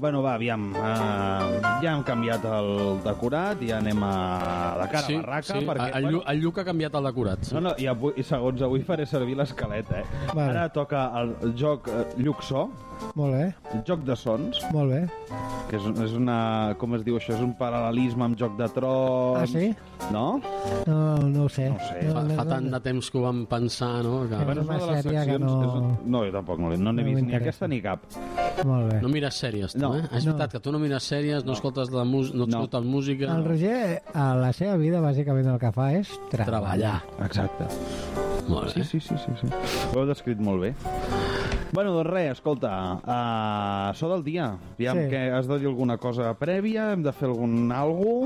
Bueno, va, aviam. Ja hem canviat el decorat, ja anem a la cara barraca. Sí, perquè, el Lluc ha canviat el decorat. Sí. No, i segons avui faré servir l'esquelet, Vale. Ara toca el joc Lluc-So, Molt bé, el joc de sons, molt bé. que és una... Com es diu això? És un paral·lelisme amb Joc de Trons. Ah, sí? No? No ho sé. No ho sé. Fa tant de temps que ho vam pensar, no? Que... Bueno, és una de les sèrie que seccions... No, jo tampoc no n'he vist ni m'interessa. aquesta ni cap. Molt bé. No mires sèries, tu, No. És veritat que tu no mires sèries, no escoltes no escoltes música... El Roger, a la seva vida, bàsicament el que fa és Treballar. Exacte. Molt bé. Sí. Ho heu descrit molt bé. Bueno, doncs res, escolta, so del dia. Aviam, Sí. que has de dir alguna cosa prèvia? Hem de fer algun algo?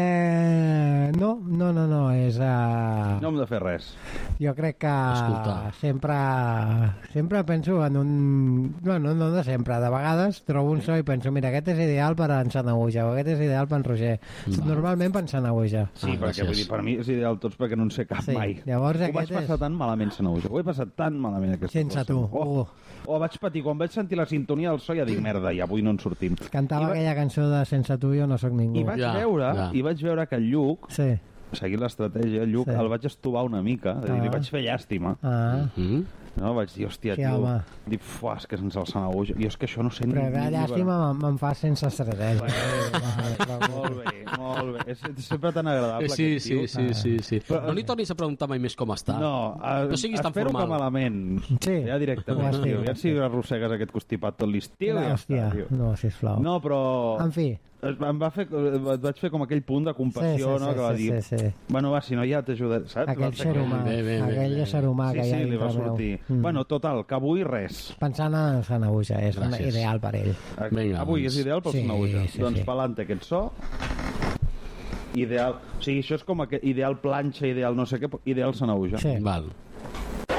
No, és... No hem de fer res. Jo crec que Escoltar. sempre penso en un... Bueno, no de sempre, de vegades trobo un so i penso, mira, aquest és ideal per en Sant Aguja, o aquest és ideal per en Roger. Normalment per en Sant Aguja. Sí, perquè gràcies. vull dir, per mi és ideal tots perquè no en sé cap Sí, mai. llavors ho vaig aquest passar és- tan malament, Sanauja. Ho he passat tan malament aquesta Sense cosa. tu. Oh, vaig patir. Quan vaig sentir la sintonia del so ja dic, merda, i avui no en sortim. Cantava I aquella cançó de Sense tu jo no sóc ningú. I vaig veure que el Lluc, Sí. seguint l'estratègia, el Lluc Sí. el vaig estovar una mica, és a dir, li vaig fer llàstima. No? Vaig dir, hòstia, Sí, tio, home. dic, fuà, és que sense el Sanauja... Jo és que això no sé Però de llàstima me'n fa sense estratègia. Molt bé. És sempre tan agradable. Sí. Però- No li tornis a preguntar mai més com està. No, No siguis tan espero formal. que malament. Sí. Ja directament, Ho estic. tio. Ja si arrossegues aquest constipat tot l'estiu. Ja Hòstia, està, tio. no, sisplau. No, però... En fi. Et vaig fer com aquell punt de compassió, no? Que va dir, sí. bueno, va, si no ja t'ajudaré, saps? Aquell Va fer ser aquell- humà, Bé. aquell ésser humà que hi ha Sí, li va dintre meu. sortir. Bueno, total, que avui res. Pensant en Sant Aguja, és Gràcies. ideal per ell. Vinga, Avui doncs. és ideal pel Sí, Sanauja. sí, Doncs sí. pelante aquest so. Ideal. O sigui, això és com ideal planxa, ideal no sé què, ideal Sanauja. Sí. Val.